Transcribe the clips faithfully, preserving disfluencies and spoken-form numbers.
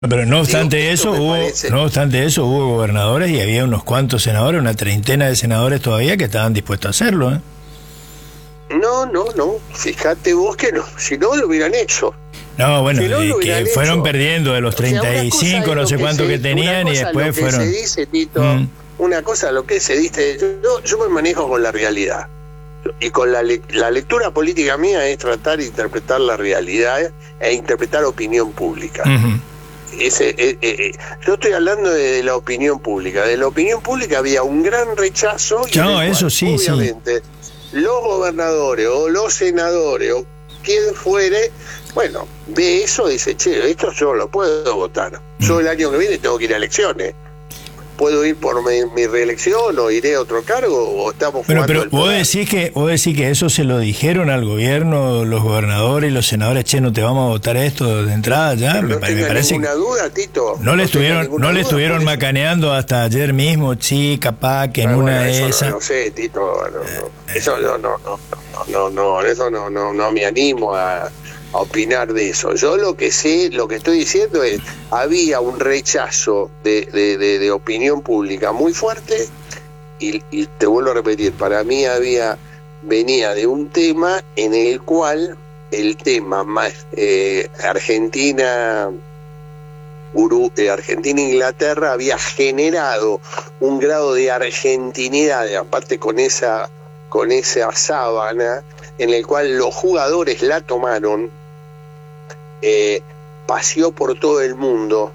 Pero no obstante Digo, eso, me hubo, parece- no obstante eso, hubo gobernadores y había unos cuantos senadores, una treintena de senadores todavía que estaban dispuestos a hacerlo, ¿eh? No, no, no. Fíjate vos que no. Si no, lo hubieran hecho. No, bueno, Si no, y lo que hubieran fueron hecho. perdiendo de los O sea, una treinta y cosa cinco, es no lo sé cuánto se- que tenían, una y cosa después lo que fueron... se dice, Tito, Mm. una cosa lo que se dice, yo, yo me manejo con la realidad. Y con la, le- la lectura política mía es tratar de interpretar la realidad e interpretar opinión pública. Ujú. Ese, eh, eh, yo estoy hablando de, de la opinión pública. De la opinión pública había un gran rechazo. Y No, en el eso cual, sí, sí. obviamente, los gobernadores o los senadores o quien fuere, bueno, ve eso y dice, che, esto yo lo puedo votar. Yo el año que viene tengo que ir a elecciones. ¿Puedo ir por mi, mi reelección o iré a otro cargo o estamos Bueno, jugando pero el vos poder? decís que vos decís que eso se lo dijeron al gobierno, los gobernadores y los senadores, che, no te vamos a votar esto de entrada ya, Pero me, no pa- me tenga parece que ninguna duda, Tito. no le tenga estuvieron, ninguna no le duda, estuvieron por eso- macaneando hasta ayer mismo, sí, capaz que en Ah, una bueno, de eso esas. No, no sé, Tito, no, no. Eso no, no, no, no, no, no, eso no, no, no me animo a, a opinar de eso. Yo lo que sé, lo que estoy diciendo es, había un rechazo de, de, de, de opinión pública muy fuerte y, y te vuelvo a repetir, para mí había, venía de un tema en el cual el tema más eh, Argentina Uru, eh, Argentina-Inglaterra había generado un grado de argentinidad, aparte con esa, con esa sábana, en el cual los jugadores la tomaron, eh, paseó por todo el mundo,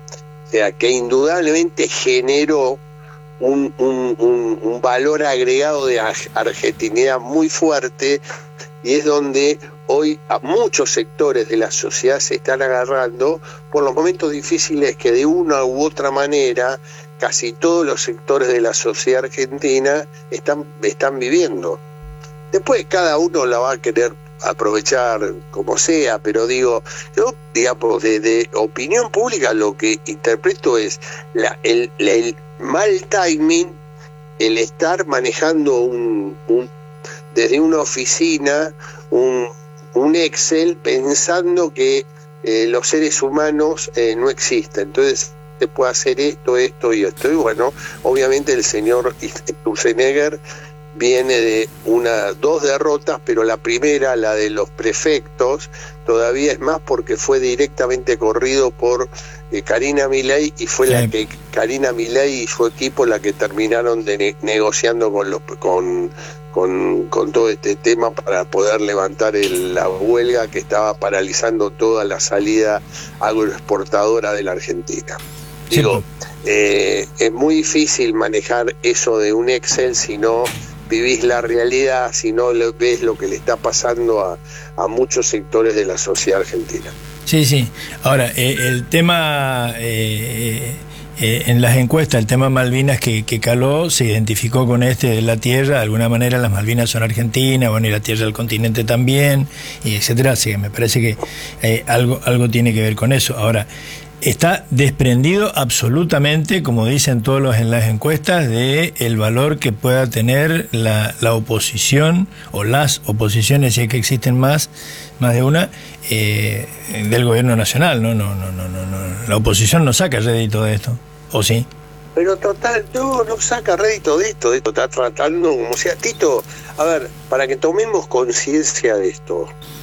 o sea, que indudablemente generó un, un, un, un valor agregado de argentinidad muy fuerte, y es donde hoy a muchos sectores de la sociedad se están agarrando por los momentos difíciles que de una u otra manera casi todos los sectores de la sociedad argentina están, están viviendo. Después cada uno la va a querer aprovechar como sea, pero digo, yo digamos, de, de opinión pública lo que interpreto es la, el, la, el mal timing, el estar manejando un, un desde una oficina un, un Excel pensando que eh, los seres humanos eh, no existen, entonces se puede hacer esto, esto y esto, y bueno, obviamente el señor Sturzenegger viene de una dos derrotas, pero la primera, la de los prefectos, todavía es más porque fue directamente corrido por eh, Karina Milei, y fue sí. la que Karina Milei y su equipo la que terminaron de ne negociando con los con, con con todo este tema para poder levantar el, la huelga que estaba paralizando toda la salida agroexportadora de la Argentina. Sí. Digo, eh, es muy difícil manejar eso de un Excel si no vivís la realidad, si no lo, ves lo que le está pasando a, a muchos sectores de la sociedad argentina. Sí, sí. Ahora, eh, el tema, eh, eh, en las encuestas, el tema Malvinas que, que caló, se identificó con este de la tierra, de alguna manera las Malvinas son argentinas, bueno, y la tierra del continente también, y etcétera. Así que me parece que eh, algo, algo tiene que ver con eso. Ahora, está desprendido absolutamente, como dicen todos los en las encuestas, de el valor que pueda tener la, la oposición o las oposiciones, si es que existen más, más de una, eh, del gobierno nacional. No, no, no, no, no, no. La oposición no saca rédito de esto, ¿o sí? Pero total, no, no saca rédito de esto, de esto está tratando como sea. Tito, a ver, para que tomemos conciencia de esto.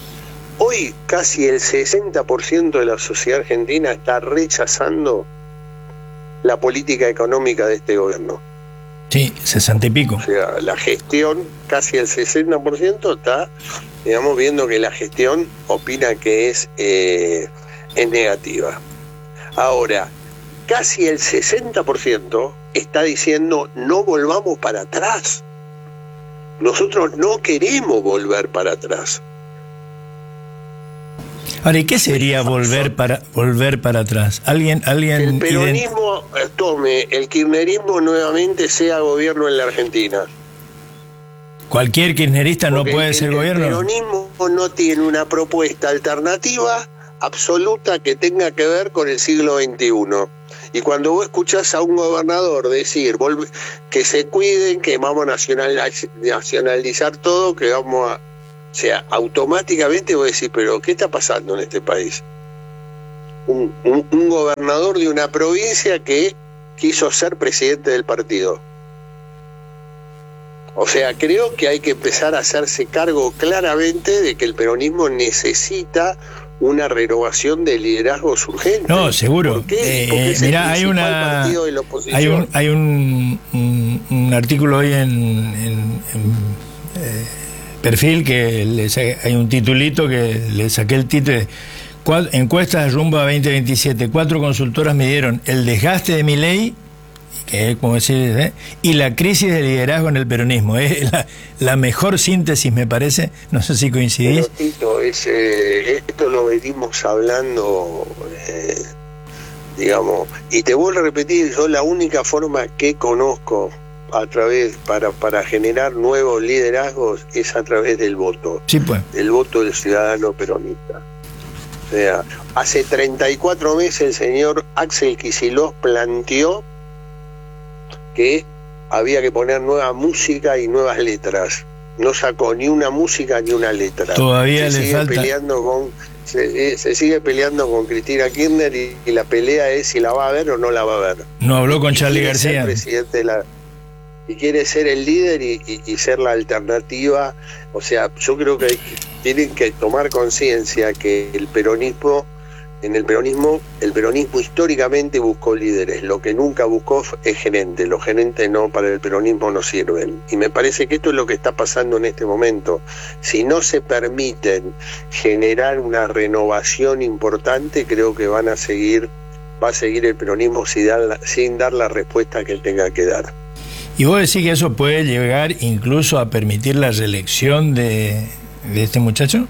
Hoy casi el sesenta por ciento de la sociedad argentina está rechazando la política económica de este gobierno. Sí, sesenta y pico. O sea, la gestión, casi el sesenta por ciento está, digamos, viendo que la gestión opina que es, eh, es negativa. Ahora, casi el sesenta por ciento está diciendo no volvamos para atrás. Nosotros no queremos volver para atrás. Ahora, ¿y qué sería volver para volver para atrás? ¿Alguien, alguien el peronismo tome, el kirchnerismo nuevamente sea gobierno en la Argentina? ¿Cualquier kirchnerista no puede el, ser el gobierno? El peronismo no tiene una propuesta alternativa absoluta que tenga que ver con el siglo veintiuno. Y cuando vos escuchás a un gobernador decir que se cuiden, que vamos a nacionalizar, nacionalizar todo, que vamos a... O sea, automáticamente vos decís, pero ¿qué está pasando en este país? un, un, un gobernador de una provincia que quiso ser presidente del partido. O sea, creo que hay que empezar a hacerse cargo claramente de que el peronismo necesita una renovación de liderazgos urgentes. No, seguro. ¿Por qué? Eh, Porque es el mirá, hay principal una partido de la oposición. hay un hay un, un, un artículo hoy en, en, en eh, Perfil que le sa- hay un titulito que le saqué el título. Cua- encuestas rumbo a veinte veintisiete. Cuatro consultoras midieron el desgaste de Milei, que es como decir, ¿eh? y la crisis de liderazgo en el peronismo. Es la, la mejor síntesis, me parece. No sé si coincidís. Pero, Tito, es, eh, esto lo venimos hablando, eh, digamos, y te vuelvo a repetir, yo la única forma que conozco a través, para, para generar nuevos liderazgos, es a través del voto, Sí, pues. del voto del ciudadano peronista. O sea, hace treinta y cuatro meses el señor Axel Kicillof planteó que había que poner nueva música y nuevas letras. No sacó ni una música ni una letra. Todavía se le sigue falta. Peleando con, se, se sigue peleando con Cristina Kirchner y, y la pelea es si la va a ver o no la va a ver. No habló con Y Charlie quiere ser García. presidente de la, y quiere ser el líder y, y, y ser la alternativa. O sea, yo creo que hay, tienen que tomar conciencia que el peronismo, en el peronismo, el peronismo históricamente buscó líderes. Lo que nunca buscó es gerentes. Los gerentes no, para el peronismo no sirven. Y me parece que esto es lo que está pasando en este momento. Si no se permiten generar una renovación importante, creo que van a seguir, va a seguir el peronismo sin dar la, sin dar la respuesta que tenga que dar. ¿Y vos decís que eso puede llegar incluso a permitir la reelección de, de este muchacho?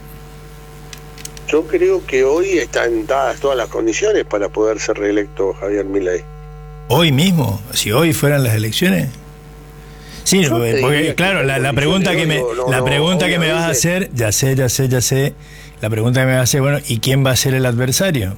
Yo creo que hoy están dadas todas las condiciones para poder ser reelecto Javier Milei. ¿Hoy mismo? Si hoy fueran las elecciones. Sí, Yo porque, te porque, diría que claro, con la, la condiciones pregunta que me, no, no, la no, pregunta que me vas a obviamente. hacer, ya sé, ya sé, ya sé, la pregunta que me vas a hacer, bueno, ¿y quién va a ser el adversario?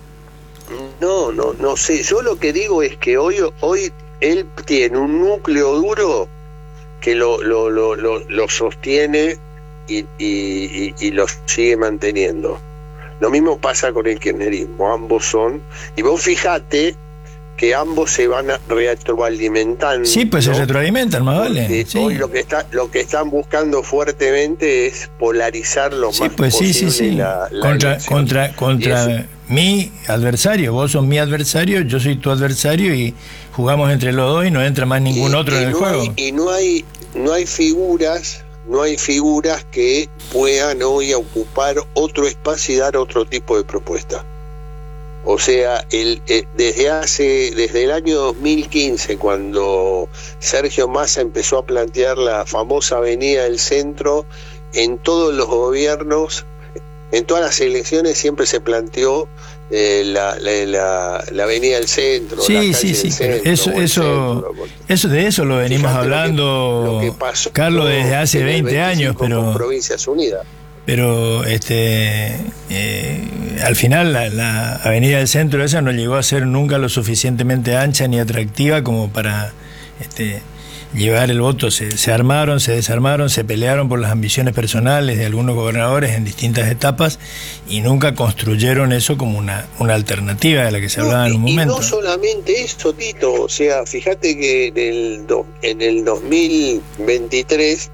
No, no, no sé. Yo lo que digo es que hoy, hoy él tiene un núcleo duro que lo, lo, lo, lo, lo sostiene y, y, y, y lo sigue manteniendo. Lo mismo pasa con el kirchnerismo. Ambos son, y vos fijate que ambos se van a retroalimentando. Sí, pues se retroalimentan, más vale. Porque Sí, hoy lo que está, lo que están buscando fuertemente es polarizar lo sí más pues sí, posible sí, sí. la, la contra elección. contra, contra Y eso- mi adversario. Vos sos mi adversario, yo soy tu adversario y jugamos entre los dos y no entra más ningún y, otro y en el no juego. hay, y no hay, no hay figuras, no hay figuras que puedan hoy ocupar otro espacio y dar otro tipo de propuesta. O sea, el, eh, desde hace, desde el año dos mil quince, cuando Sergio Massa empezó a plantear la famosa Avenida del Centro, en todos los gobiernos, en todas las elecciones siempre se planteó eh, la, la, la, la Avenida del Centro. Sí, la calle sí, sí, del pero centro, eso, o el eso, centro. eso de eso lo venimos Fíjate lo que- hablando, lo que pasó Carlos, desde hace en el veinte años, veinticinco con pero Provincias Unidas. pero este eh, al final la, la avenida del centro esa no llegó a ser nunca lo suficientemente ancha ni atractiva como para este llevar el voto. Se, se armaron, se desarmaron, se pelearon por las ambiciones personales de algunos gobernadores en distintas etapas y nunca construyeron eso como una, una alternativa de la que se No, hablaba en un y, y momento. no solamente eso, Tito, o sea, fíjate que en el, do, en el dos mil veintitrés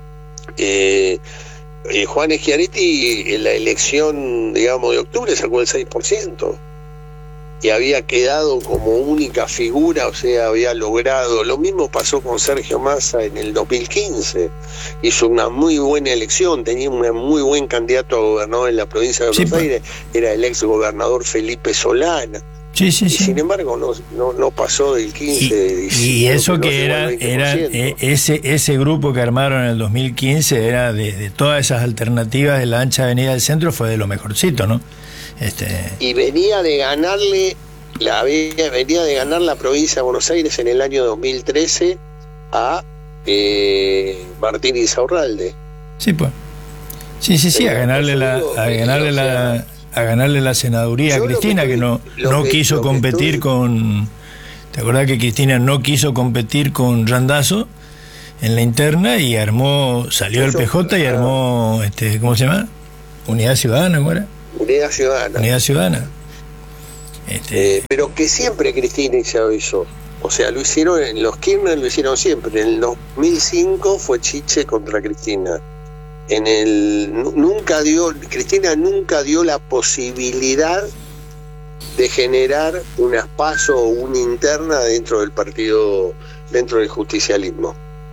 eh, eh, Juan Schiaretti en la elección, digamos, de octubre sacó el seis por ciento y había quedado como única figura, o sea, había logrado. Lo mismo pasó con Sergio Massa en el dos mil quince, hizo una muy buena elección, tenía un muy buen candidato a gobernador en la provincia de Buenos Sí, pues. Aires, era el ex gobernador Felipe Solana. Sí, sí, Y sí. sin embargo no, no, no pasó del quince de Y, diciembre. y eso no que llegó era, al veinte por era ciento. eh, ese ese grupo que armaron en el dos mil quince era de, de todas esas alternativas de la ancha avenida del centro, fue de lo mejorcito, ¿no? Este, Y venía de ganarle, la venía de ganar la provincia de Buenos Aires en el año dos mil trece a eh, Martín Insaurralde. sí, pues. Sí, sí, sí, a Pero, ganarle por eso la, digo, a eh, ganarle o la, sea, a ganarle la senaduría a yo lo que Cristina, que, estoy- no, lo no que- quiso lo que competir estoy- con. ¿Te acordás que Cristina no quiso competir con Randazzo en la interna y armó, salió el Eso, P J y ah. armó, este, ¿cómo se llama? Unidad Ciudadana, ¿cómo era? Unidad Ciudadana. Unidad Ciudadana. Este... Eh, pero que siempre Cristina hizo eso. O sea, lo hicieron, los Kirchner lo hicieron siempre. En el dos mil cinco fue Chiche contra Cristina. En el nunca dio, Cristina nunca dio la posibilidad de generar unas PASO o una interna dentro del partido, dentro del justicialismo.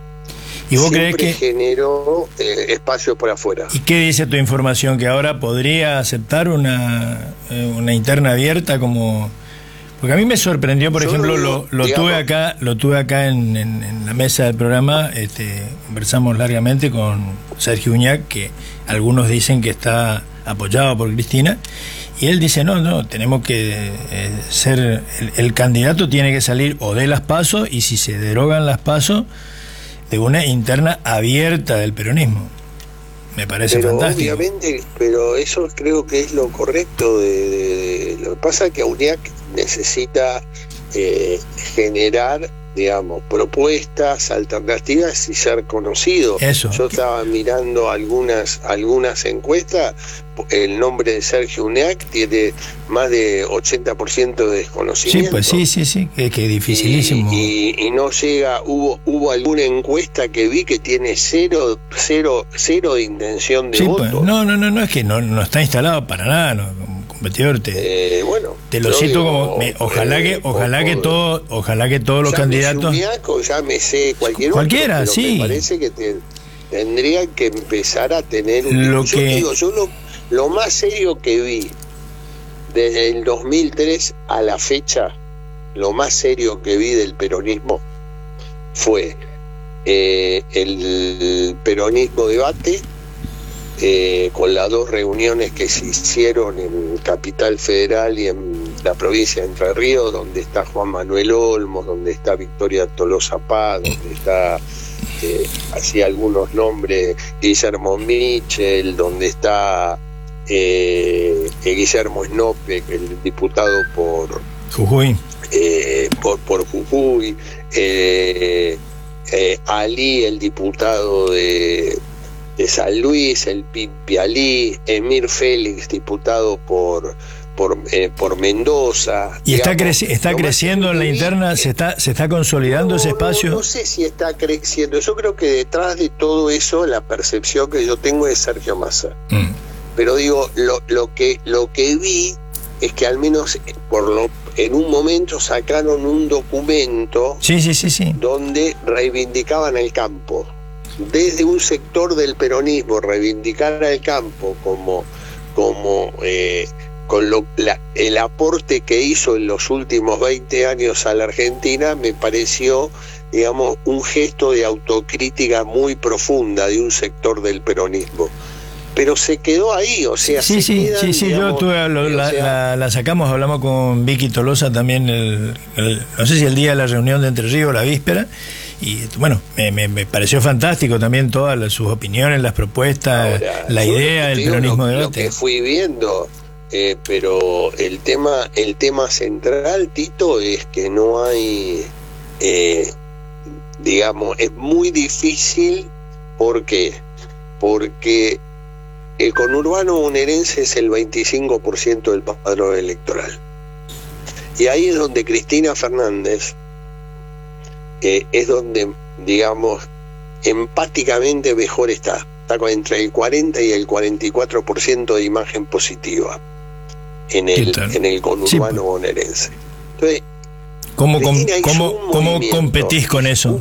¿Y vos Siempre crees que generó eh, espacio por afuera? ¿Y qué dice tu información? ¿Que ahora podría aceptar una, eh, una interna abierta como...? Porque a mí me sorprendió, por Yo ejemplo, lo, lo digamos, tuve acá lo tuve acá en, en, en la mesa del programa, este, conversamos largamente con Sergio Uñac, que algunos dicen que está apoyado por Cristina, y él dice, no, no, tenemos que eh, ser, el, el candidato tiene que salir o de las PASO, y si se derogan las PASO, de una interna abierta del peronismo. Me parece pero fantástico. Obviamente, pero eso creo que es lo correcto. De, de, de lo que pasa es que Uñac necesita eh, generar, digamos, propuestas alternativas y ser conocido. Eso. Yo estaba mirando algunas algunas encuestas. El nombre de Sergio Uñac tiene más de ochenta por ciento de desconocimiento. Sí, pues sí, sí, sí, que, que es dificilísimo. Y, y, y no llega, hubo hubo alguna encuesta que vi que tiene cero, cero, cero de intención de sí, voto. Pues, no, no, no, no, es que no, no está instalado para nada, no, como competidor te, eh, bueno, te lo cito digo, como, me, ojalá eh, que, ojalá que todo, ojalá que todos los candidatos. Uñac, o llámese cualquier cualquiera, otro, sí. Me parece que te, tendrían que empezar a tener un lo yo que... digo, yo lo Lo más serio que vi desde el dos mil tres a la fecha, lo más serio que vi del peronismo fue eh, el peronismo debate, eh, con las dos reuniones que se hicieron en Capital Federal y en la provincia de Entre Ríos, donde está Juan Manuel Olmos, donde está Victoria Tolosa Paz, donde está... Eh, así algunos nombres, Guillermo Michel, donde está eh, Guillermo Snope, el diputado por Jujuy, eh, por, por Jujuy, eh, eh, Ali, el diputado de, de San Luis, el Pipi Ali, Emir Félix, diputado por por eh, por Mendoza. Y digamos, está creci está creciendo en la interna, se está se está consolidando no, ese espacio. No, no sé si está creciendo. Yo creo que detrás de todo eso la percepción que yo tengo es Sergio Massa. Mm. Pero digo, lo, lo que lo que vi es que al menos por lo en un momento sacaron un documento sí, sí, sí, sí. donde reivindicaban el campo. Desde un sector del peronismo reivindicar al campo como como eh, con lo, la, el aporte que hizo en los últimos veinte años a la Argentina, me pareció, digamos, un gesto de autocrítica muy profunda de un sector del peronismo. Pero se quedó ahí, o sea, sí, se sí, quedan, sí, sí, digamos, yo tuve, lo, la, sea, la, la sacamos, hablamos con Vicky Tolosa también, el, el, no sé si el día de la reunión de Entre Ríos, la víspera, y bueno, me, me, me pareció fantástico también todas las, sus opiniones, las propuestas, ahora, la idea del peronismo lo, de lo que fui viendo. Eh, pero el tema el tema central, Tito, es que no hay eh, digamos, es muy difícil. ¿Por qué? Porque el conurbano bonaerense es el veinticinco por ciento del padrón electoral, y ahí es donde Cristina Fernández eh, es donde, digamos, empáticamente mejor está está entre el cuarenta y el cuarenta y cuatro por ciento de imagen positiva en el, en el conurbano sí, bonaerense. Entonces, ¿cómo, Cristina cómo, ¿cómo competís con eso?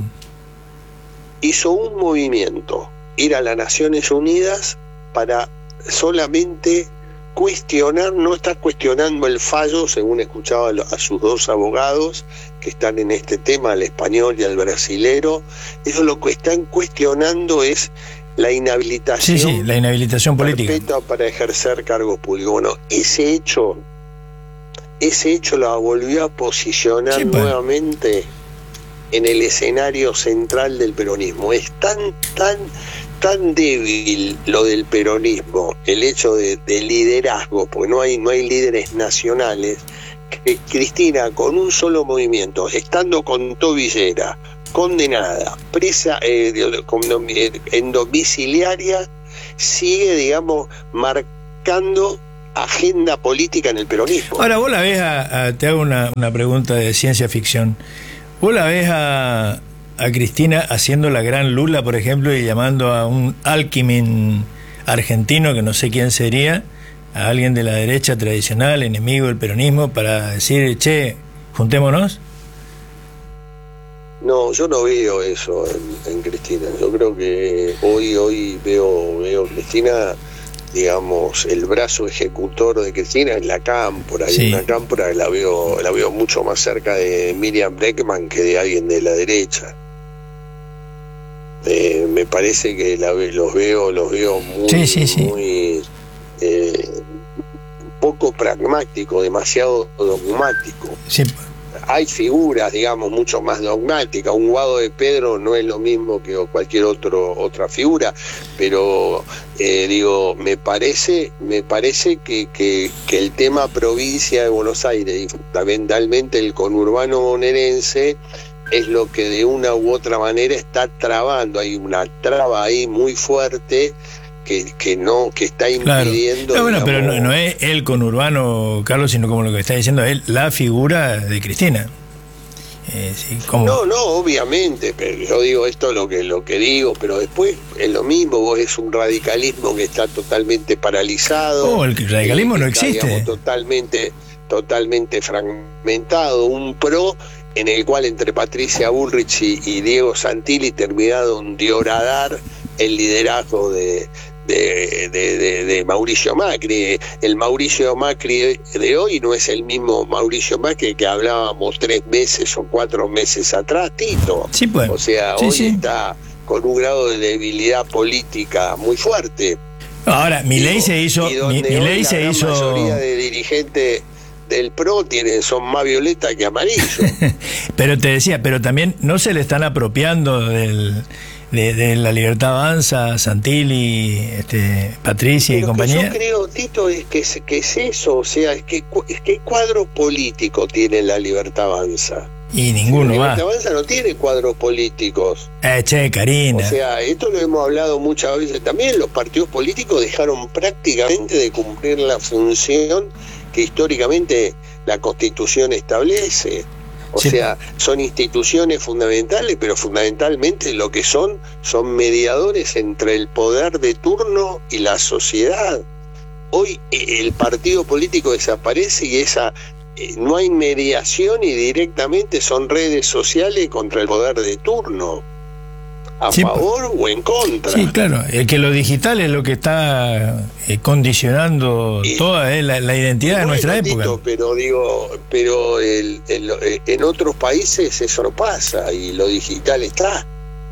Hizo un movimiento, ir a las Naciones Unidas para solamente cuestionar, no está cuestionando el fallo, según escuchaba a sus dos abogados que están en este tema, al español y al brasilero. Ellos lo que están cuestionando es la inhabilitación, sí, sí, la inhabilitación política para ejercer cargos públicos. Bueno, ese hecho, ese hecho la volvió a posicionar sí, pues. nuevamente en el escenario central del peronismo. Es tan, tan, tan débil lo del peronismo, el hecho de, de liderazgo, porque no hay, no hay líderes nacionales, que Cristina, con un solo movimiento, estando con Tobillera, condenada, presa eh, en domiciliaria, sigue, digamos, marcando agenda política en el peronismo. Ahora, vos la ves a, a, te hago una, una pregunta de ciencia ficción. ¿Vos la ves a, a Cristina haciendo la gran Lula, por ejemplo, y llamando a un Alckmin argentino, que no sé quién sería, a alguien de la derecha tradicional, enemigo del peronismo, para decir, che, juntémonos? No, yo no veo eso en, en Cristina. Yo creo que hoy hoy veo veo Cristina, digamos, el brazo ejecutor de Cristina es la Cámpora, sí. Y una Cámpora la veo la veo mucho más cerca de Miriam Bregman que de alguien de la derecha. Eh, me parece que la, los veo los veo muy sí, sí, sí. muy eh, poco pragmático, demasiado dogmático. Sí. Hay figuras, digamos, mucho más dogmáticas. Un Guado de Pedro no es lo mismo que cualquier otro otra figura, pero eh, digo, me parece, me parece que, que, que el tema provincia de Buenos Aires y fundamentalmente el conurbano bonaerense es lo que de una u otra manera está trabando. Hay una traba ahí muy fuerte que, que no, que está impidiendo. Claro. No, bueno, digamos, pero no, no es el conurbano, Carlos, sino como lo que está diciendo él, la figura de Cristina. Eh, sí, ¿cómo? No, no, obviamente, pero yo digo esto lo que lo que digo, pero después es lo mismo, vos es un radicalismo que está totalmente paralizado. Oh, el radicalismo no está, existe. Digamos, totalmente, totalmente fragmentado, un pro en el cual entre Patricia Bullrich y, y Diego Santilli terminaron de horadar el liderazgo de De, de, de, de Mauricio Macri. El Mauricio Macri de hoy no es el mismo Mauricio Macri que hablábamos tres meses o cuatro meses atrás, Tito. Sí, pues. O sea, sí, hoy sí. está con un grado de debilidad política muy fuerte. Ahora, Milei se hizo. Y donde Mi, hoy Milei la se gran hizo. mayoría de dirigentes del P R O tienen, son más violeta que amarillo. Pero te decía, pero también no se le están apropiando del. De, de la Libertad Avanza, Santilli, este, Patricia Pero y compañía. Yo creo, Tito, es que, es que es eso, o sea, es que es que cuadro político tiene la Libertad Avanza. Y ninguno va. La más. Libertad Avanza no tiene cuadros políticos. Eh, che, Karina. O sea, esto lo hemos hablado muchas veces también. Los partidos políticos dejaron prácticamente de cumplir la función que históricamente la Constitución establece. O sí. sea, son instituciones fundamentales, pero fundamentalmente lo que son son mediadores entre el poder de turno y la sociedad. Hoy el partido político desaparece y esa eh, no hay mediación y directamente son redes sociales contra el poder de turno. ¿A sí, favor o en contra? Sí, claro. El que lo digital es lo que está eh, condicionando y, toda eh, la, la identidad de nuestra Tito, época. Pero digo, pero el, el, en otros países eso no pasa y lo digital está.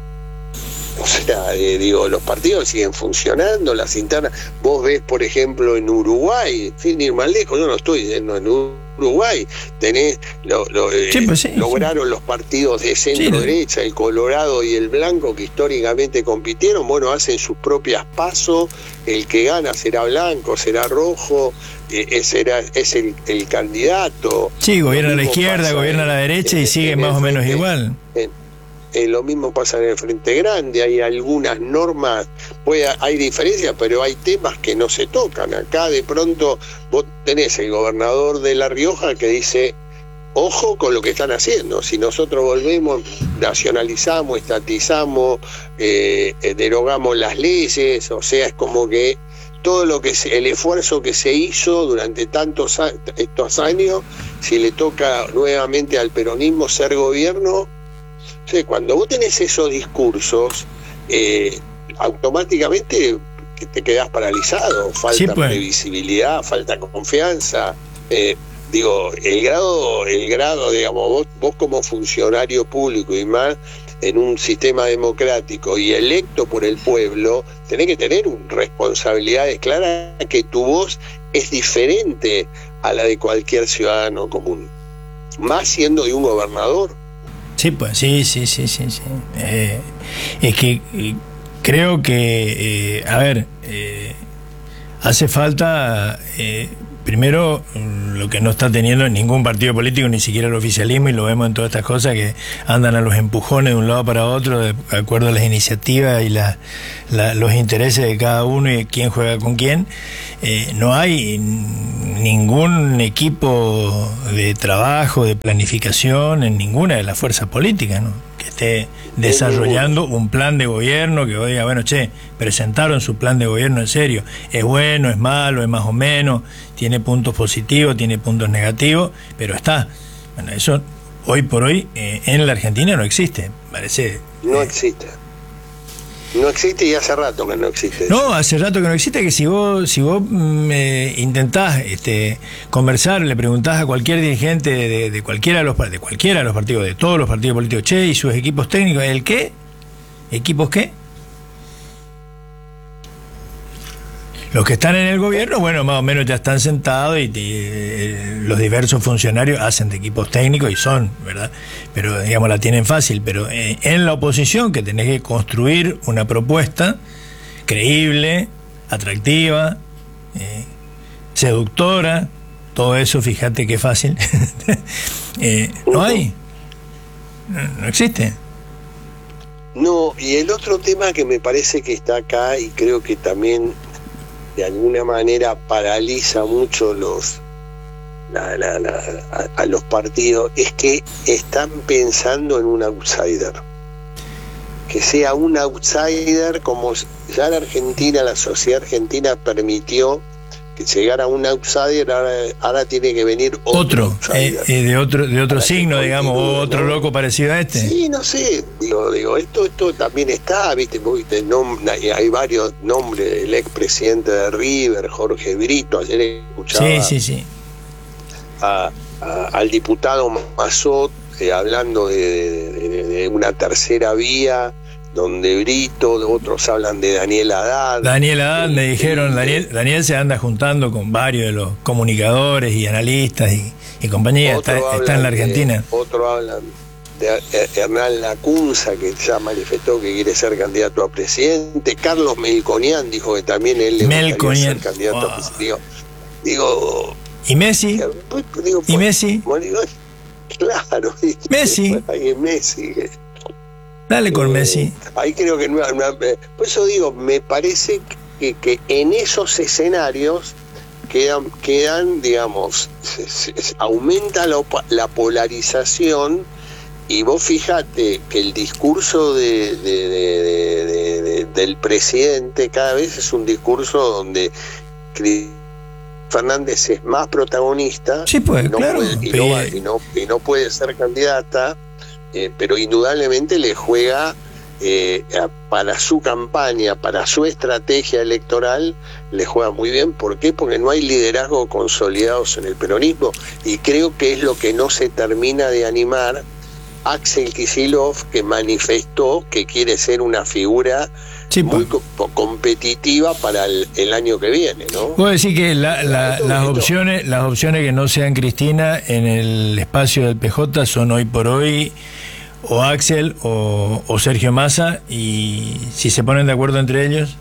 O sea, eh, digo, los partidos siguen funcionando, las internas. Vos ves, por ejemplo, en Uruguay, sin ir más lejos, yo no estoy yendo en Uruguay, tenés, lo, lo, eh, sí, pues sí, lograron sí. los partidos de centro-derecha, sí. el Colorado y el Blanco, que históricamente compitieron, bueno, hacen sus propias pasos, el que gana será blanco, será rojo, eh, será, es el, el candidato. Sí, gobierna a la izquierda, gobierna a la derecha en, y sigue más o menos frente, igual. En, Eh, lo mismo pasa en el Frente Grande, hay algunas normas, puede, hay diferencias, pero hay temas que no se tocan. Acá de pronto vos tenés el gobernador de La Rioja que dice, ojo con lo que están haciendo, si nosotros volvemos, nacionalizamos, estatizamos, eh, eh, derogamos las leyes, o sea, es como que todo lo que se, el esfuerzo que se hizo durante tantos estos años, si le toca nuevamente al peronismo ser gobierno, sí, cuando vos tenés esos discursos, eh, automáticamente te quedás paralizado, falta sí, pues. previsibilidad, falta confianza. Eh, digo, el grado, el grado, digamos, vos, vos como funcionario público y más en un sistema democrático y electo por el pueblo, tenés que tener responsabilidades claras, que tu voz es diferente a la de cualquier ciudadano común, más siendo de un gobernador. Sí, pues sí, sí, sí, sí, sí. Eh, es que eh, creo que, eh, a ver, eh, hace falta eh, primero, lo que no está teniendo ningún partido político, ni siquiera el oficialismo, y lo vemos en todas estas cosas que andan a los empujones de un lado para otro, de acuerdo a las iniciativas y la, la, los intereses de cada uno y quién juega con quién. Eh, no hay ningún equipo de trabajo, de planificación en ninguna de las fuerzas políticas, ¿no?, que esté desarrollando un plan de gobierno que diga, bueno, che, presentaron su plan de gobierno en serio, es bueno, es malo, es más o menos, tiene puntos positivos, tiene puntos negativos, pero está. Bueno, eso hoy por hoy eh, en la Argentina no existe, parece. No eh, existe. No existe y hace rato que no existe. No, hace rato que no existe, que si vos si vos eh, intentás este, conversar, le preguntás a cualquier dirigente de, de, de cualquiera de los de cualquiera de los partidos, de todos los partidos políticos, che, y sus equipos técnicos, ¿el qué? ¿Equipos qué? Los que están en el gobierno, bueno, más o menos ya están sentados y, y eh, los diversos funcionarios hacen de equipos técnicos y son, ¿verdad? Pero, digamos, la tienen fácil. Pero eh, en la oposición, que tenés que construir una propuesta creíble, atractiva, eh, seductora, todo eso, fíjate qué fácil. eh, no hay, no, no existe. No, y el otro tema que me parece que está acá y creo que también de alguna manera paraliza mucho los la, la, la, a, a los partidos es que están pensando en un outsider, que sea un outsider, como ya la Argentina, la sociedad argentina permitió que llegara un outsider, ahora, ahora tiene que venir otro, otro eh, eh, de otro de otro signo, digamos, o otro, ¿no?, loco parecido a este. Sí, no sé, digo, digo esto esto también está, viste, viste nom, hay varios nombres, el expresidente de River, Jorge Brito, ayer escuchaba sí, sí, sí. A, a, al diputado Mazot eh, hablando de, de, de, de una tercera vía, donde Brito, otros hablan de Daniel Haddad. Daniel Haddad, me dijeron, Daniel, Daniel se anda juntando con varios de los comunicadores y analistas y, y compañía, está, está en la Argentina. De, otro hablan de Hernán Lacunza, que ya manifestó que quiere ser candidato a presidente. Carlos Melconian dijo que también él le gustaría ser candidato wow. a presidente. Digo, digo, ¿y Messi? Digo, ¿Y Messi? Bueno, digo, claro. Messi. Hay Messi. Dale con eh, Messi. Ahí creo que no, no, por eso digo, me parece que, que en esos escenarios quedan, quedan digamos, se, se, aumenta la, la polarización, y vos fíjate que el discurso de, de, de, de, de, de, del presidente cada vez es un discurso donde Fernández es más protagonista, sí, pues, no claro, puede, y, no, y, no, y no puede ser candidata. Eh, pero indudablemente le juega eh, para su campaña, para su estrategia electoral, le juega muy bien. ¿Por qué? Porque no hay liderazgo consolidados en el peronismo, y creo que es lo que no se termina de animar Axel Kicillof, que manifestó que quiere ser una figura sí, muy co competitiva para el, el año que viene, ¿no? Puedo decir que la, la, las opciones las opciones que no sean Cristina en el espacio del P J son hoy por hoy o Axel o, o Sergio Massa, y si se ponen de acuerdo entre ellos.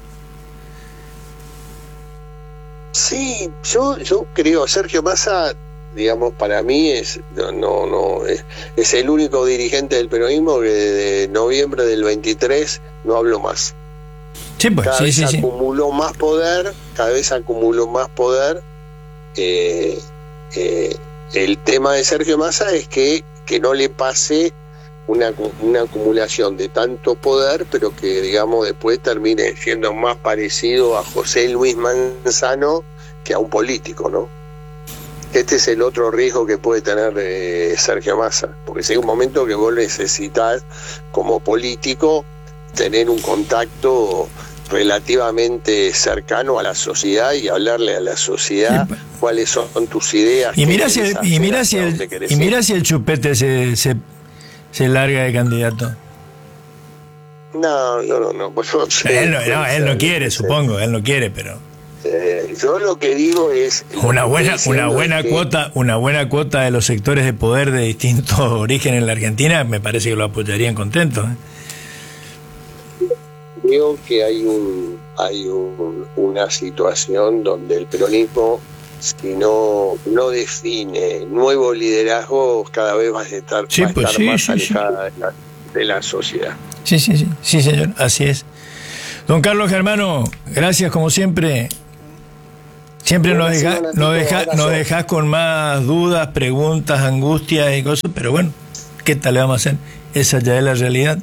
Sí, yo yo creo Sergio Massa, digamos, para mí es no no es, es el único dirigente del peronismo que desde noviembre del veintitrés no habló más. Sí, pues, cada sí, vez sí, acumuló sí. más poder, cada vez acumuló más poder. Eh, eh, el tema de Sergio Massa es que, que no le pase una, una acumulación de tanto poder, pero que, digamos, después termine siendo más parecido a José Luis Manzano que a un político, ¿no? Este es el otro riesgo que puede tener eh, Sergio Massa, porque llega un momento que vos necesitas, como político, tener un contacto relativamente cercano a la sociedad y hablarle a la sociedad sí, cuáles son tus ideas. Y mira si el, y mira si el, y mira si el Chupete se, se, se larga de candidato. No, no, no, no. Pues no sé, él no, no, él no quiere, no supongo, él no quiere, pero eh, yo lo que digo es una buena, una buena cuota, que... una buena cuota de los sectores de poder de distintos orígenes en la Argentina, me parece que lo apoyarían contentos, ¿eh? Creo que hay un hay un, una situación donde el peronismo si no, no define nuevos liderazgos, cada vez va a estar, sí, va a pues, estar sí, más sí, alejada sí. De, la, de la sociedad. Sí, sí, sí, sí, señor, así es. Don Carlos Germano, gracias como siempre. Siempre nos dejas nos deja, nos deja con más dudas, preguntas, angustias y cosas, pero bueno, ¿qué tal le vamos a hacer? Esa ya es la realidad.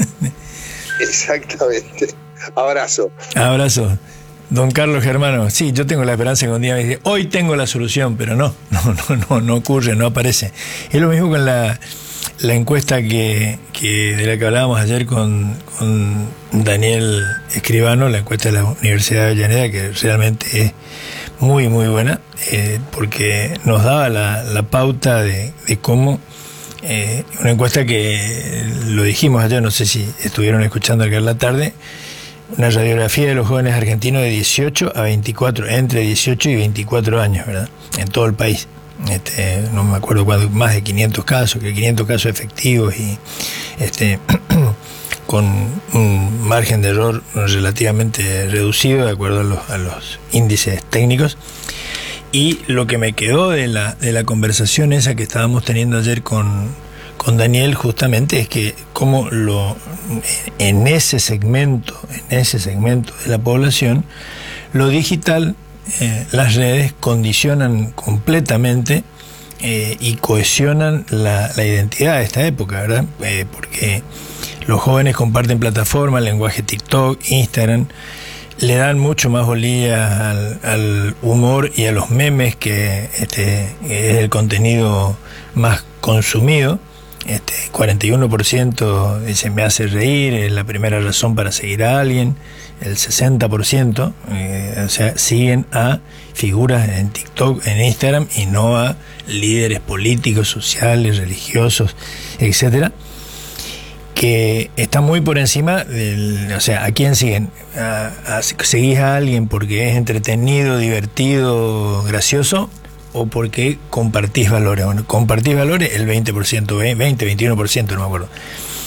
Exactamente. Abrazo. Abrazo. Don Carlos Germano, sí, yo tengo la esperanza que un día me dice, hoy tengo la solución, pero no, no, no, no, no ocurre, no aparece. Es lo mismo con la, la encuesta que, que de la que hablábamos ayer con, con Daniel Escribano, la encuesta de la Universidad de Avellaneda, que realmente es muy, muy buena, eh, porque nos daba la, la pauta de, de cómo, eh, una encuesta que lo dijimos ayer, no sé si estuvieron escuchando acá en la tarde, una radiografía de los jóvenes argentinos de dieciocho a veinticuatro, entre dieciocho y veinticuatro años, ¿verdad? En todo el país. Este, no me acuerdo cuánto, más de quinientos casos, que quinientos casos efectivos y este con un margen de error relativamente reducido de acuerdo a los, a los índices técnicos. Y lo que me quedó de la, de la conversación esa que estábamos teniendo ayer con, con Daniel justamente es que como lo, en ese segmento, en ese segmento de la población, lo digital, eh, las redes condicionan completamente eh, y cohesionan la, la identidad de esta época, ¿verdad? Eh, porque los jóvenes comparten plataformas, lenguaje TikTok, Instagram, le dan mucho más bolilla al, al humor y a los memes, que este es el contenido más consumido. Este, cuarenta y uno por ciento dice me hace reír, es la primera razón para seguir a alguien. El sesenta por ciento eh, o sea, siguen a figuras en TikTok, en Instagram, y no a líderes políticos, sociales, religiosos, etcétera, que está muy por encima del, o sea, ¿a quién siguen? ¿A, a, ¿Seguís a alguien porque es entretenido, divertido, gracioso, o porque compartís valores? Bueno, compartís valores el veinte por ciento, veinte, veintiuno por ciento, no me acuerdo.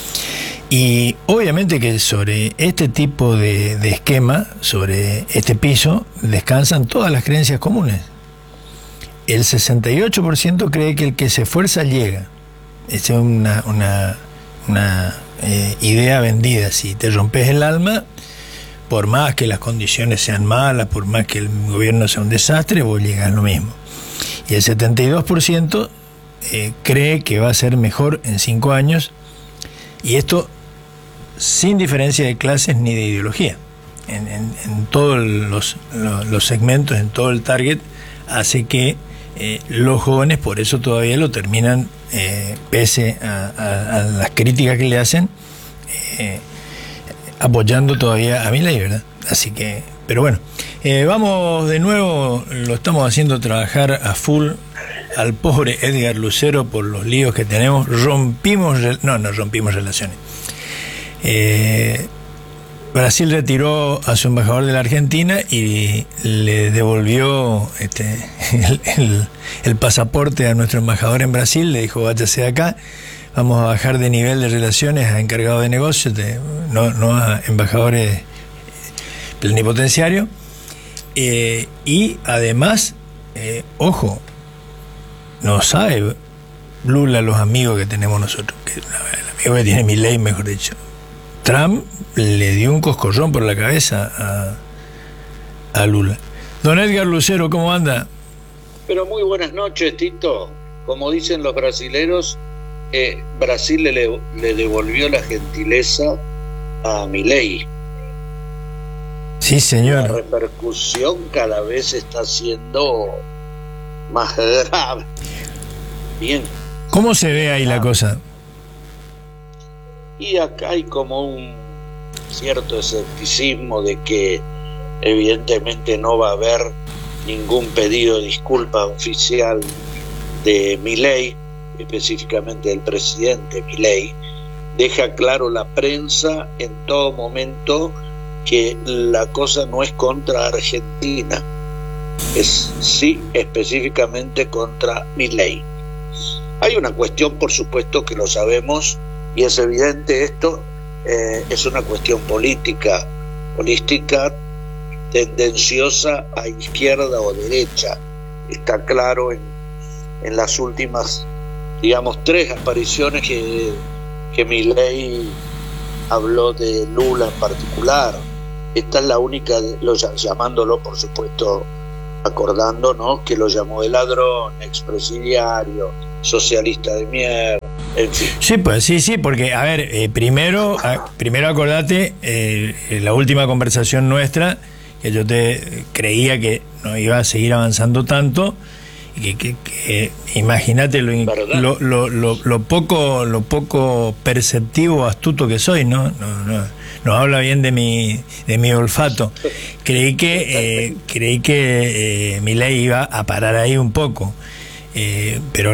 Y obviamente que sobre este tipo de, de esquema, sobre este piso, descansan todas las creencias comunes. El sesenta y ocho por ciento cree que el que se esfuerza llega. Esa es una... una una eh, idea vendida. Si te rompes el alma, por más que las condiciones sean malas, por más que el gobierno sea un desastre, vos llegas a lo mismo. Y el setenta y dos por ciento eh, cree que va a ser mejor en cinco años, y esto sin diferencia de clases ni de ideología. En, en, en todos los, los, los segmentos, en todo el target, hace que eh, los jóvenes por eso todavía lo terminan, Eh, pese a, a, a las críticas que le hacen, eh, apoyando todavía a Milei, ¿verdad? Así que, pero bueno, eh, vamos de nuevo, lo estamos haciendo trabajar a full al pobre Edgar Lucero por los líos que tenemos. Rompimos, no, no rompimos relaciones. Eh, Brasil retiró a su embajador de la Argentina y le devolvió este, el, el, el pasaporte a nuestro embajador en Brasil. Le dijo, váyase de acá, vamos a bajar de nivel de relaciones a encargado de negocios, de, no, no a embajadores plenipotenciarios. Eh, y además, eh, ojo, no sabe Lula los amigos que tenemos nosotros, que el amigo que tiene Milei, mejor dicho. Trump le dio un coscorrón por la cabeza a, a Lula. Don Edgar Lucero, ¿cómo anda? Pero muy buenas noches, Tito. Como dicen los brasileros, eh, Brasil le, le devolvió la gentileza a Milei. Sí, señor. La repercusión cada vez está siendo más grave. Bien. ¿Cómo se ve ahí la cosa? Y acá hay como un cierto escepticismo de que evidentemente no va a haber ningún pedido de disculpa oficial de Milei, específicamente del presidente Milei. Deja claro la prensa en todo momento que la cosa no es contra Argentina, es sí específicamente contra Milei. Hay una cuestión, por supuesto, que lo sabemos, y es evidente esto, eh, es una cuestión política, política tendenciosa a izquierda o derecha. está claro en, en las últimas, digamos, tres apariciones que, que Milei habló de Lula en particular. Esta es la única, lo, llamándolo, por supuesto, acordándonos que lo llamó de ladrón, expresidiario, socialista de mierda, en fin. Sí, pues sí, sí, porque, a ver, eh, primero, a, primero acordate, eh, la última conversación nuestra, que yo te creía que no iba a seguir avanzando tanto, y que, que, que imagínate lo, lo, lo, lo, lo poco lo poco perceptivo, astuto que soy, ¿no? No, no, no habla bien de mi de mi olfato. Creí que eh, creí que eh, Milei iba a parar ahí un poco, eh, pero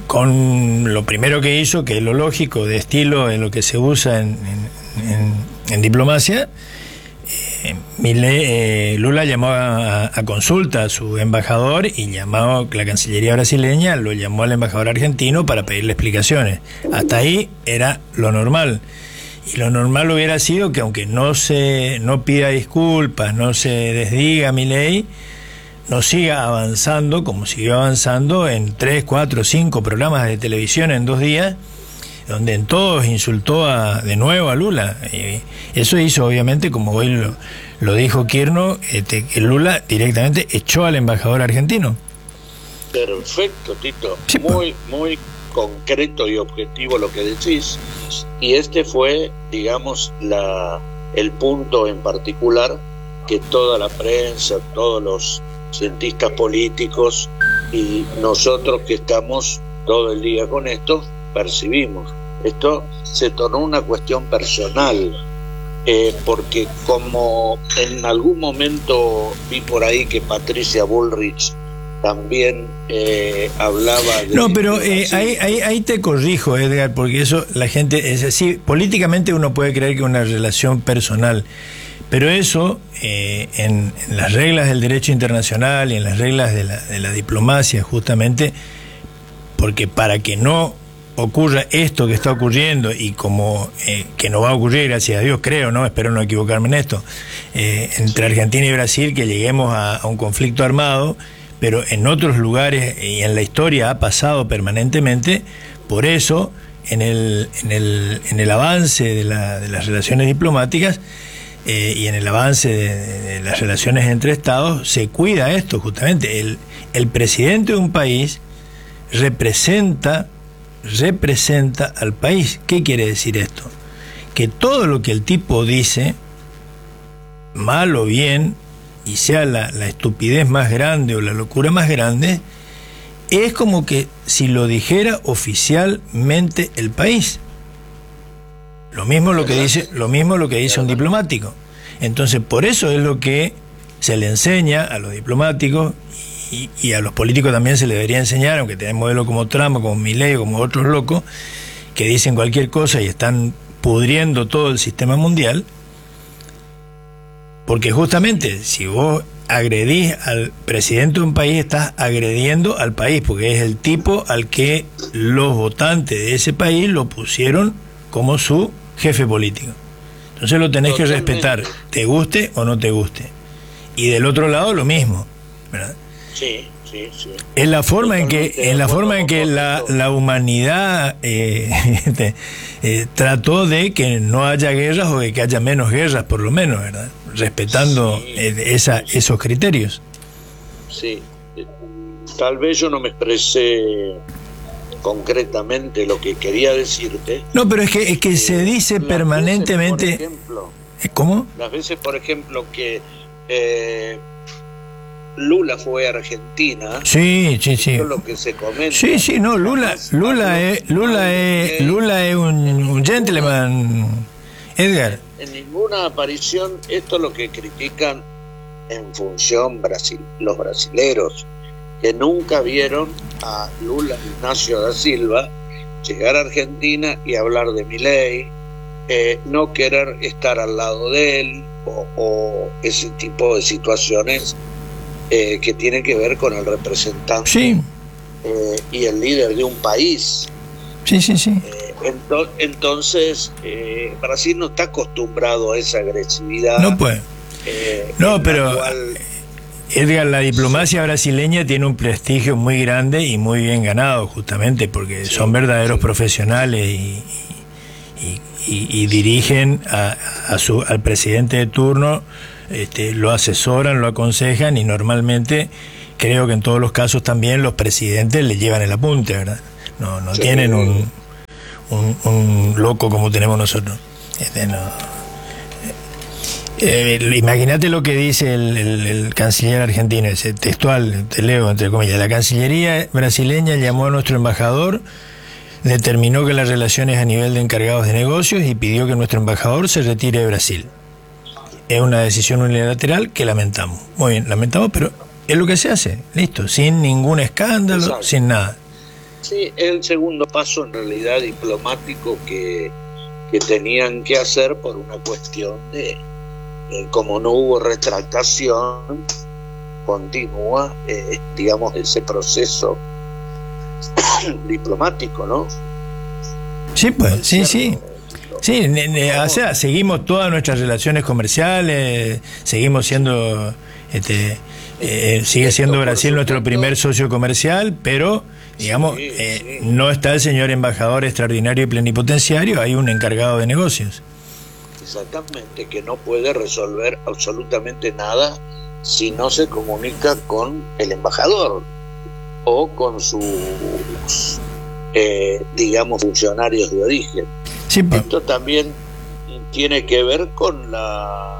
con lo primero que hizo, que es lo lógico, de estilo en lo que se usa en, en, en, en diplomacia. Eh, Milei, eh, Lula llamó a, a consulta a su embajador y llamó la Cancillería brasileña, lo llamó al embajador argentino para pedirle explicaciones. Hasta ahí era lo normal. Y lo normal hubiera sido que, aunque no se no pida disculpas, no se desdiga Milei, no siga avanzando como siguió avanzando en tres, cuatro, cinco programas de televisión en dos días, donde en todos insultó a, de nuevo a Lula. Y eso hizo, obviamente, como hoy lo, lo dijo Kirchner, este, que Lula directamente echó al embajador argentino. Perfecto, Tito. Sí, muy, muy concreto y objetivo lo que decís. Y este fue, digamos, la el punto en particular que toda la prensa, todos los cientistas políticos y nosotros que estamos todo el día con esto, percibimos. Esto se tornó una cuestión personal, eh, porque como en algún momento vi por ahí que Patricia Bullrich también eh, hablaba de... No, pero eh, ahí, ahí, ahí te corrijo, Edgar, porque eso la gente es así. Políticamente uno puede creer que es una relación personal, pero eso eh, en, en las reglas del derecho internacional y en las reglas de la, de la diplomacia, justamente, porque para que no ocurra esto que está ocurriendo, y como eh, que no va a ocurrir, gracias a Dios, creo, no espero no equivocarme en esto, eh, entre Argentina y Brasil, que lleguemos a, a un conflicto armado, pero en otros lugares y en la historia ha pasado permanentemente. Por eso en el, en el, en el avance de, la, de las relaciones diplomáticas eh, y en el avance de, de las relaciones entre estados se cuida esto justamente. El, el presidente de un país representa representa al país. ¿Qué quiere decir esto? Que todo lo que el tipo dice, mal o bien, y sea la, la estupidez más grande o la locura más grande, es como que si lo dijera oficialmente el país. Lo mismo lo que dice, lo mismo lo que dice un diplomático. Entonces, por eso es lo que se le enseña a los diplomáticos. Y, y a los políticos también se les debería enseñar, aunque tenemos modelos como Trump, como Milei, como otros locos, que dicen cualquier cosa y están pudriendo todo el sistema mundial, porque justamente si vos agredís al presidente de un país, estás agrediendo al país, porque es el tipo al que los votantes de ese país lo pusieron como su jefe político. Entonces lo tenés que respetar, te guste o no te guste. Y del otro lado lo mismo, ¿verdad? Sí, sí, sí. Es la forma en que, en la forma en que la, la humanidad eh, eh, trató de que no haya guerras, o de que haya menos guerras, por lo menos, ¿verdad? Respetando sí, eh, esa, esos criterios. Sí. Tal vez yo no me expresé concretamente lo que quería decirte. No, pero es que es que eh, se dice permanentemente. Veces, por ejemplo, ¿cómo? Las veces, por ejemplo, que eh, Lula fue a Argentina. Sí, sí, sí. Eso es lo que se comenta. Sí, sí, no, Lula, Lula es, Lula es, Lula es un, un gentleman, Edgar. En ninguna aparición, esto es lo que critican en función Brasil, los brasileros, que nunca vieron a Lula Ignacio da Silva llegar a Argentina y hablar de Milei, eh, no querer estar al lado de él, o, o ese tipo de situaciones eh, que tienen que ver con el representante sí. eh, y el líder de un país. Sí, sí, sí. Eh, ento, entonces, eh, Brasil no está acostumbrado a esa agresividad. No puede. Eh, no, pero... Cual, Edgar, la diplomacia brasileña tiene un prestigio muy grande y muy bien ganado, justamente porque sí, son verdaderos sí. profesionales y, y, y, y dirigen a, a su, al presidente de turno, este, lo asesoran, lo aconsejan, y normalmente creo que en todos los casos también los presidentes le llevan el apunte, ¿verdad? No, no sí. tienen un, un, un loco como tenemos nosotros. Este, no. Eh, imagínate lo que dice el, el, el canciller argentino, ese textual, te leo entre comillas: la Cancillería brasileña llamó a nuestro embajador, determinó que las relaciones a nivel de encargados de negocios y pidió que nuestro embajador se retire de Brasil. Es una decisión unilateral que lamentamos. Muy bien, lamentamos, pero es lo que se hace, listo, sin ningún escándalo, exacto, sin nada. Sí, es el segundo paso en realidad diplomático que, que tenían que hacer por una cuestión de Eh, como no hubo retractación, continúa, eh, digamos, ese proceso diplomático, ¿no? Sí, pues, sí, sí. Sí, ne, ne, o sea, seguimos todas nuestras relaciones comerciales, seguimos siendo, este, eh, sigue siendo Brasil nuestro primer socio comercial, pero, digamos, sí, eh, sí. no está el señor embajador extraordinario y plenipotenciario, hay un encargado de negocios. Exactamente, que no puede resolver absolutamente nada si no se comunica con el embajador o con sus, eh, digamos, funcionarios de origen. Sí, pa. Esto también tiene que ver con la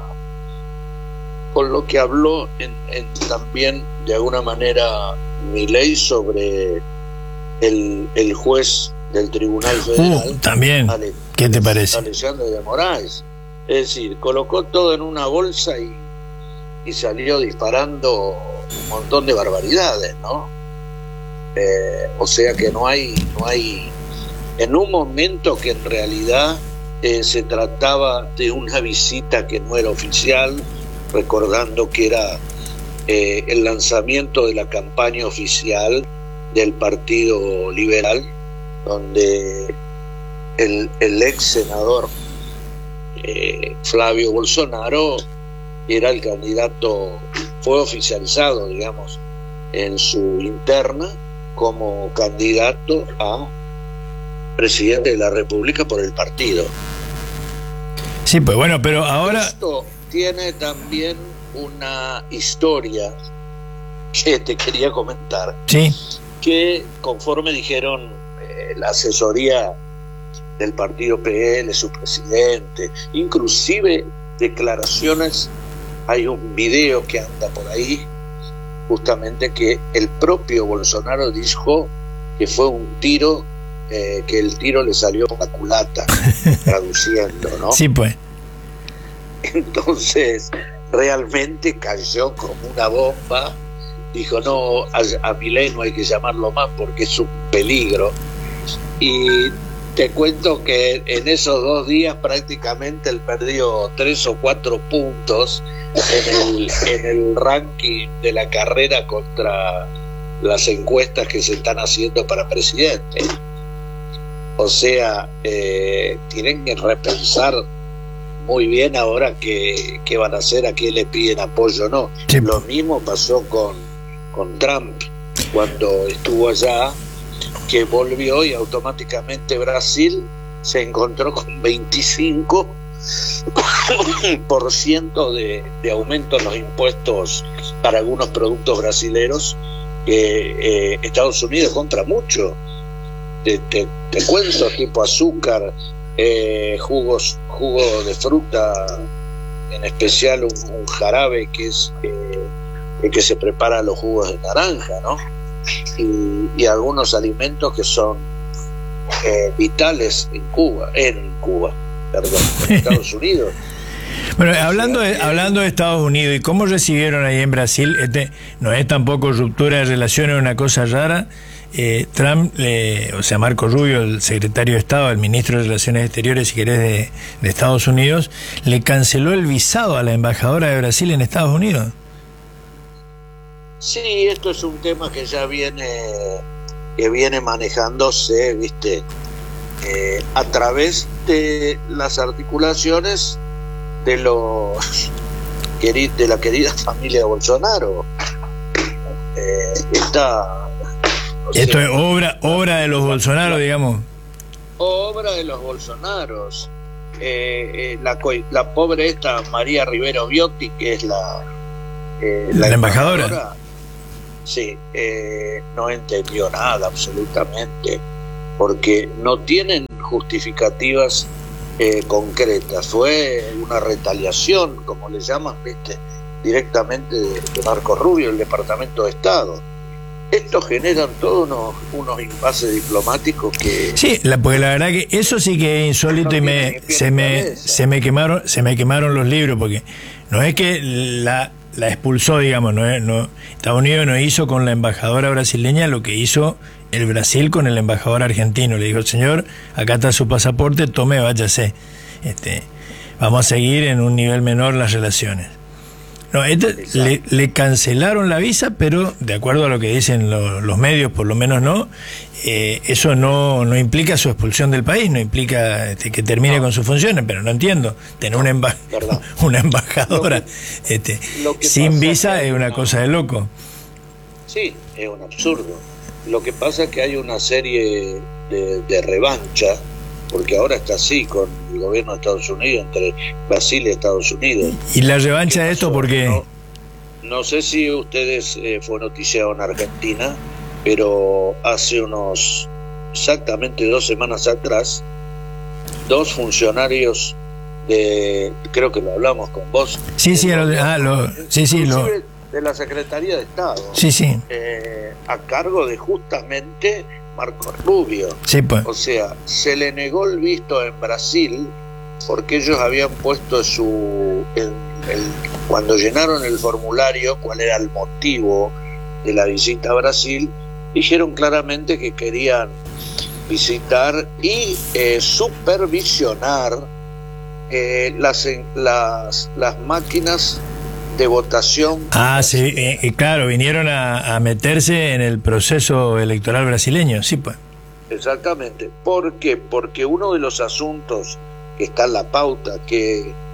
con lo que habló en, en, también de alguna manera Milei sobre el, el juez del Tribunal Federal. Uh, también, Ale, ¿qué te parece? Alexandre de Moraes. Es decir, colocó todo en una bolsa y, y salió disparando un montón de barbaridades, ¿no? Eh, o sea que no hay, no hay, en un momento que en realidad eh, se trataba de una visita que no era oficial, recordando que era eh, el lanzamiento de la campaña oficial del Partido Liberal, donde el, el ex senador Eh, Flavio Bolsonaro era el candidato, fue oficializado, digamos, en su interna como candidato a presidente de la República por el partido. Sí, pues bueno, pero ahora... Esto tiene también una historia que te quería comentar. Sí. Que conforme dijeron eh, la asesoría del partido P L, su presidente, inclusive declaraciones, hay un video que anda por ahí, justamente que el propio Bolsonaro dijo que fue un tiro, eh, que el tiro le salió por la culata, traduciendo, ¿no? Sí, pues. Entonces, realmente cayó como una bomba, dijo, no, a, a Milei no hay que llamarlo más porque es un peligro, y te cuento que en esos dos días prácticamente él perdió tres o cuatro puntos en el, en el ranking de la carrera contra las encuestas que se están haciendo para presidente. O sea, eh, tienen que repensar muy bien ahora qué, qué van a hacer, a quién le piden apoyo o no. Sí. Lo mismo pasó con, con Trump cuando estuvo allá, que volvió y automáticamente Brasil se encontró con veinticinco por ciento de, de aumento en los impuestos para algunos productos brasileros que eh, Estados Unidos compra mucho. Te, te, te cuento, tipo azúcar, eh, jugos, jugo de fruta, en especial un, un jarabe que es eh, el que se prepara los jugos de naranja, ¿no? Y, y algunos alimentos que son eh, vitales en Cuba, en Cuba, perdón, en Estados Unidos. Bueno, hablando de, hablando de Estados Unidos y cómo recibieron ahí en Brasil, este no es tampoco ruptura de relaciones, una cosa rara. Eh, Trump, eh, o sea, Marco Rubio, el secretario de Estado, el ministro de Relaciones Exteriores, si querés, de, de Estados Unidos, le canceló el visado a la embajadora de Brasil en Estados Unidos. Sí, esto es un tema que ya viene que viene manejándose, viste, eh, a través de las articulaciones de los queri- de la querida familia Bolsonaro. Eh, está, Esto sea, es obra, obra de los Bolsonaro, digamos. obra de los Bolsonaros. Eh, eh, la, co- la pobre esta María Rivero Biotti, que es la, eh, La embajadora. Sí, eh, no entendió nada absolutamente, porque no tienen justificativas eh, concretas. Fue una retaliación, como le llaman, ¿viste? Directamente de, de Marco Rubio, el Departamento de Estado. Esto generan todos unos, unos impases diplomáticos que... Sí, la, porque la verdad que eso sí que es insólito No y tiene me, ni pie se ni me cabeza. se me quemaron se me quemaron los libros, porque no es que la, la expulsó, digamos, no es, no Estados Unidos no hizo con la embajadora brasileña lo que hizo el Brasil con el embajador argentino. Le dijo, señor, acá está su pasaporte, tome, váyase. Este, vamos a seguir en un nivel menor las relaciones. No, este, le, le cancelaron la visa, pero de acuerdo a lo que dicen lo, los medios, por lo menos no, eh, eso no, no implica su expulsión del país, no implica este, que termine No. con sus funciones, pero no entiendo, tener una, emba Verdad. una embajadora Lo que- este, lo que sin pasa visa que- es una no. cosa de loco. Sí, es un absurdo. Lo que pasa es que hay una serie de, de revancha, porque ahora está así con el gobierno de Estados Unidos, entre Brasil y Estados Unidos. Y la revancha ¿Qué de esto, pasó? porque No, no sé si ustedes eh, fue noticiado en Argentina, pero hace unos exactamente dos semanas atrás, dos funcionarios de, creo que lo hablamos con vos, sí, sí, de lo- los- ah, lo- sí, sí, lo- inclusive de la Secretaría de Estado, sí, sí, eh, a cargo de justamente Marco Rubio. sí, pues. O sea, se le negó el visto en Brasil porque ellos habían puesto su... el- el- cuando llenaron el formulario, cuál era el motivo de la visita a Brasil, dijeron claramente que querían visitar y eh, supervisionar eh, las, las, las máquinas de votación. Ah, sí, eh, eh, claro, vinieron a, a meterse en el proceso electoral brasileño, sí, pues. Exactamente. ¿Por qué? Porque uno de los asuntos que está en la pauta, que